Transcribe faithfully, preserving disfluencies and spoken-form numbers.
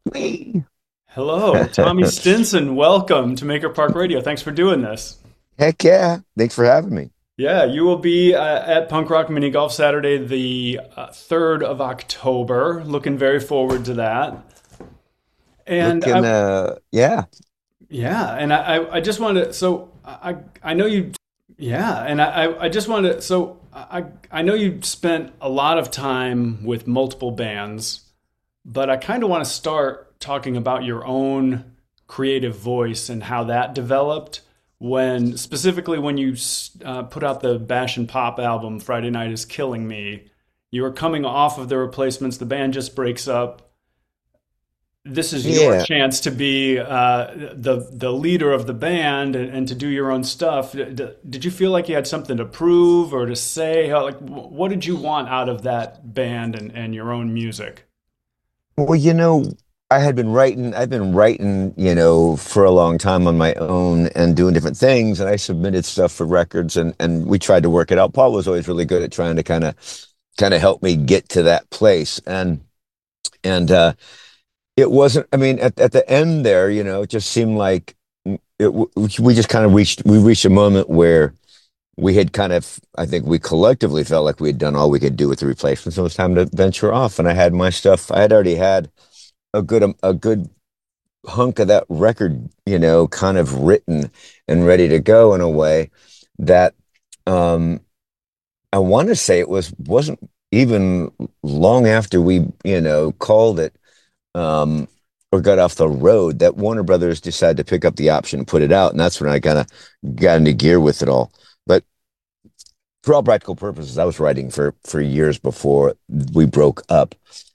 Whee! Hello, Tommy Stinson. Welcome to Maker Park Radio. Thanks for doing this. Heck yeah. Thanks for having me. Yeah, you will be uh, at Punk Rock Mini Golf Saturday, the uh, third of October. Looking very forward to that. And Looking, I, uh, yeah. yeah, and I, I I just wanted to, so I, I know you, yeah, and I, I I just wanted to, so I, I know you spent a lot of time with multiple bands, but I kind of want to start talking about your own creative voice and how that developed when, specifically when you uh, put out the Bash and Pop album, Friday Night is Killing Me. You were coming off of the Replacements, the band just breaks up. This is your Yeah. chance to be uh, the the leader of the band and, and to do your own stuff. D- Did you feel like you had something to prove or to say? How, like, wh- what did you want out of that band and, and your own music? Well, you know, I had been writing, I've been writing, you know, for a long time on my own and doing different things. And I submitted stuff for records and, and we tried to work it out. Paul was always really good at trying to kind of, kind of help me get to that place. And, and, uh, it wasn't, I mean, at, at the end there, you know, it just seemed like it, we just kind of reached, we reached a moment where we had kind of, I think we collectively felt like we had done all we could do with the replacements. So it was time to venture off. And I had my stuff. I had already had a good, um, a good hunk of that record, you know, kind of written and ready to go in a way that, um, I want to say it was, wasn't even long after we, you know, called it, um, or got off the road that Warner Brothers decided to pick up the option and put it out. And that's when I kind of got into gear with it all. But for all practical purposes, I was writing for for years before we broke up.